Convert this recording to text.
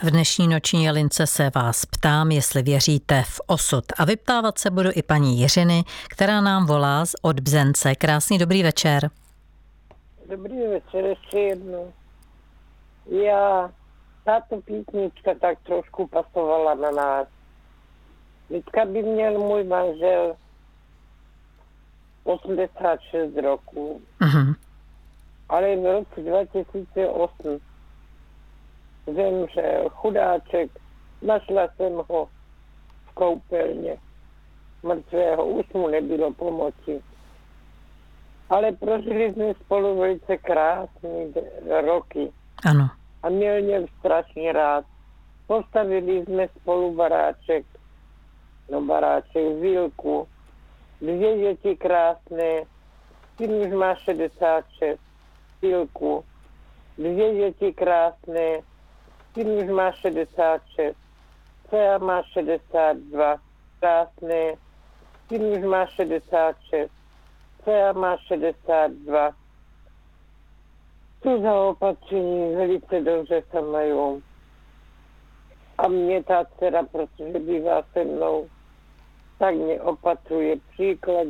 V dnešní noční lince se vás ptám, jestli věříte v osud. A vyptávat se budu i paní Jiřiny, která nám volá od Bzence. Krásný dobrý večer. Dobrý večer, ještě jednou. Tato písnička tak trošku pasovala na nás. Vždycky by měl můj manžel 86 roků. Mhm. Ale v roce 2008 zemřel chudáček. Našla jsem ho v koupelně mrtvého, už mu nebylo pomoci. Ale prožili jsme spolu velice krásné roky. Ano. A měl mě strašně rád. Postavili jsme spolu baráček, vilku, 2 děti krásné, syn už má 66, vilku, 2 děti krásné, syn už má 66, dcera má 62, krásné, syn už má 66, dcera má 62. Tu zaopatření velice dobře se mají. A mě ta dcera, protože bývá se mnou, tak mě opatruje příklad.